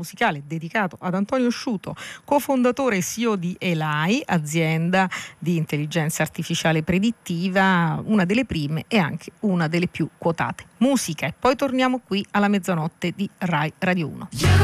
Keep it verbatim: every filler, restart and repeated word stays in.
musicale dedicato ad Antonio Sciuto, cofondatore e C E O di Elai, azienda di intelligenza artificiale predittiva, una delle prime e anche una delle più quotate. Musica, e poi torniamo qui alla mezzanotte di Rai Radio uno.